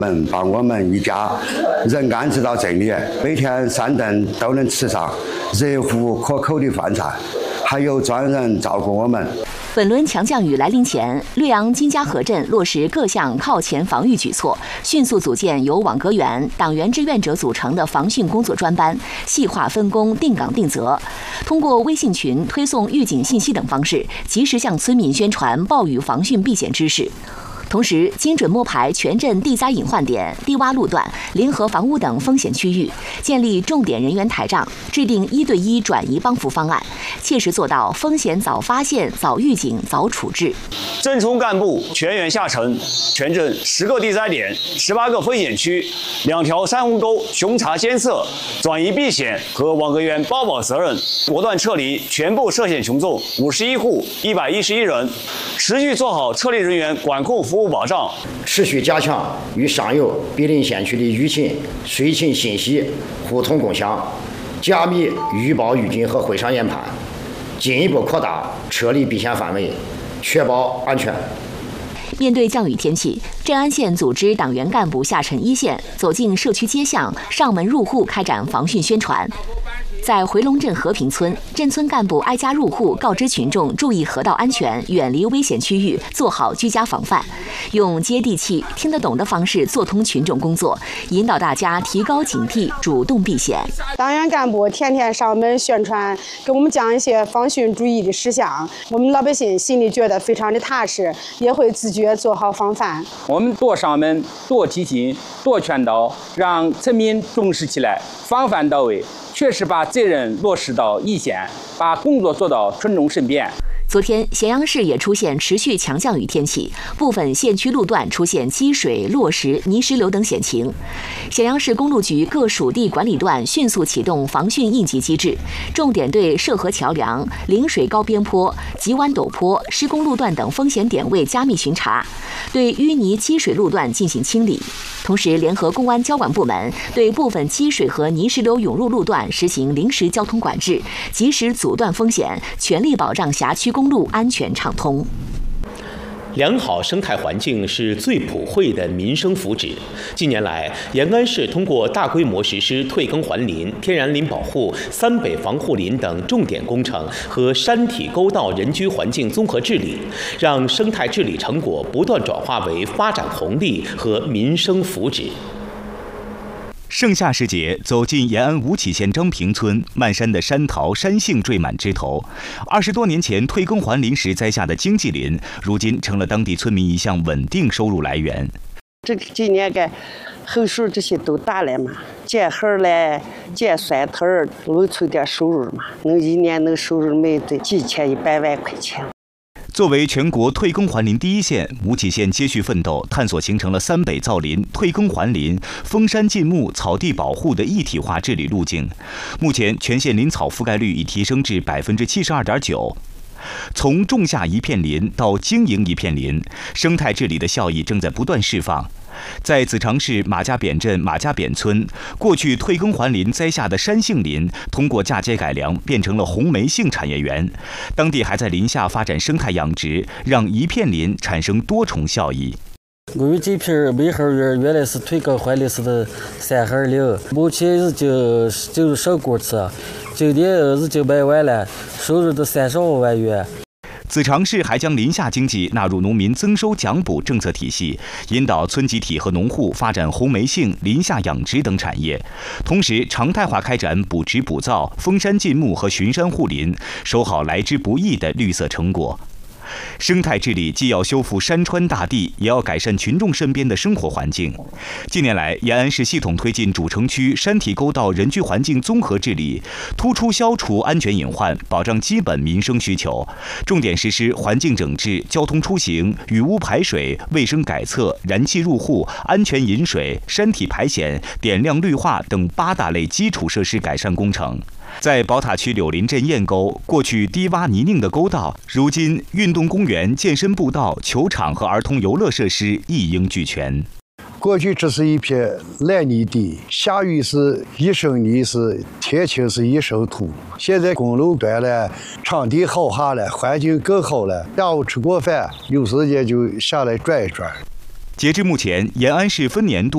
把我们一家人安置到这里，每天3顿都能吃上热乎可口的饭菜，还有专人照顾我们。 本轮强降雨来临前，略阳金家河镇落实各项靠前防御举措，迅速组建由网格员、党员志愿者组成的防汛工作专班，细化分工，定岗定责。通过微信群推送预警信息等方式，及时向村民宣传暴雨防汛避险知识。同时，精准摸排全镇地灾隐患点、低洼路段、临河房屋等风险区域，建立重点人员台账，制定1对1转移帮扶方案，切实做到风险早发现、早预警、早处置。 镇冲干部全员下沉，全镇10个地灾点、18个风险区、2条山洪沟巡查监测、转移避险和网格员包保责任，果断撤离全部涉险群众51户111人，持续做好撤离人员管控服务保障， 持续加强与上游毗邻县区的舆情、水情信息互通共享，加密预报预警和会上研判，进一步扩大撤离避险范围，确保安全。 面对降雨天气，镇安县组织党员干部下沉一线，走进社区街巷，上门入户开展防汛宣传。在回龙镇和平村，镇村干部挨家入户告知群众注意河道安全，远离危险区域，做好居家防范，用接地气、听得懂的方式做通群众工作，引导大家提高警惕，主动避险。 党员干部天天上门宣传，给我们讲一些防汛注意的事项，我们老百姓心里觉得非常的踏实，也会自觉做好防范。 我们多上门、多提醒、多劝导，让村民重视起来，防范到位。确实把责任落实到一线，把工作做到群众身边。 昨天，咸阳市也出现持续强降雨天气，部分县区路段出现积水、落石、泥石流等险情。咸阳市公路局各属地管理段迅速启动防汛应急机制，重点对涉河桥梁、临水高边坡、急弯陡坡、施工路段等风险点位加密巡查，对淤泥积水路段进行清理。同时，联合公安交管部门对部分积水和泥石流涌入路段实行临时交通管制，及时阻断风险，全力保障辖区公路安全畅通。 良好生态环境是最普惠的民生福祉。近年来，延安市通过大规模实施退耕还林、天然林保护、三北防护林等重点工程和山体沟道人居环境综合治理，让生态治理成果不断转化为发展红利和民生福祉。 盛夏时节，走进延安吴起县张平村，漫山的山桃、山杏缀满枝头。20多年前退耕还林时栽下的经济林，如今成了当地村民一项稳定收入来源。 这今年个后树这些都大了嘛，结核嘞、结蒜头儿，能出点收入嘛，能一年能收入没得几千、100万块钱。 作为全国退耕还林第一县，吴起县接续奋斗，探索形成了三北造林、退耕还林、封山禁牧、草地保护的一体化治理路径。目前，全县林草覆盖率已提升至72.9%。从种下一片林到经营一片林，生态治理的效益正在不断释放。在子长市马家扁镇马家扁村，过去退耕还林栽下的山杏林，通过嫁接改良变成了红莓杏产业园。当地还在林下发展生态养殖，让一片林产生多重效益。 我这片梅花园原来是退耕还林时的3号林，目前就是上果子，今年已经卖完了，收入都35万元。 子长市还将林下经济纳入农民增收奖补政策体系，引导村集体和农户发展红莓杏、林下养殖等产业，同时常态化开展补植补造、封山禁牧和巡山护林，收好来之不易的绿色成果。生态治理既要修复山川大地，也要改善群众身边的生活环境。近年来，延安市系统推进主城区山体沟道人居环境综合治理，突出消除安全隐患，保障基本民生需求。重点实施环境整治、交通出行、雨污排水、卫生改厕、燃气入户、安全饮水、山体排险、点亮绿化等8大类基础设施改善工程。在宝塔区柳林镇堰沟，过去低洼泥泞的沟道，如今运动公园、健身步道、球场和儿童游乐设施一应俱全。 过去这是一片烂泥地，下雨是一身泥，是天晴是一身土。现在公路端了，场地好下了，环境更好了。下午吃过饭，有时间就下来转一转。 截至目前，延安市分年度